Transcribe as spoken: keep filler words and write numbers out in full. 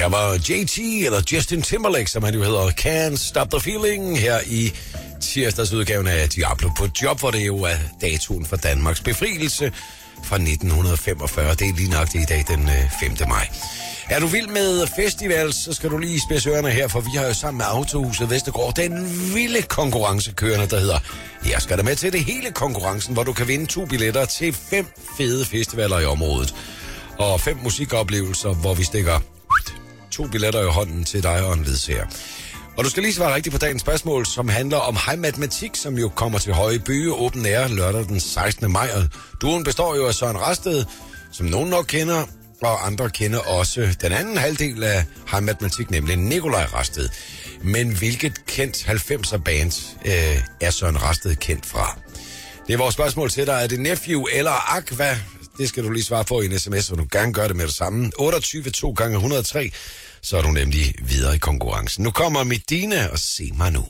Der var J T, eller Justin Timberlake, som han jo hedder, Can't Stop the Feeling, her i tirsdagsudgaven af Diablo på Job, hvor det jo er datoen for Danmarks befrielse fra nitten femogfyrre. Det er lige nok det i dag, den femte maj. Er du vild med festival, så skal du lige spidse ørerne her, for vi har jo sammen med Autohuset Vestergaard den vilde konkurrence kørende, der hedder Her skal der med til det hele konkurrencen, hvor du kan vinde to billetter til fem fede festivaler i området. Og fem musikoplevelser, hvor vi stikker to billetter i hånden til dig og en ledsager. Og du skal lige svare rigtigt på dagens spørgsmål, som handler om Hej Matematik, som jo kommer til Høje Bøge Åben Air lørdag den sekstende maj. Og duoen består jo af Søren Rasted, som nogen nok kender, og andre kender også den anden halvdel af Hej Matematik, nemlig Nikolaj Rasted. Men hvilket kendt halvfemser band øh, er Søren Rasted kendt fra? Det er vores spørgsmål til dig. Er det Nephew eller Aqua? Det skal du lige svare på i en sms, og du gerne gør det med det samme. otteogtyve to gange et hundrede og tre, så er du nemlig videre i konkurrencen. Nu kommer Medina og Se mig nu.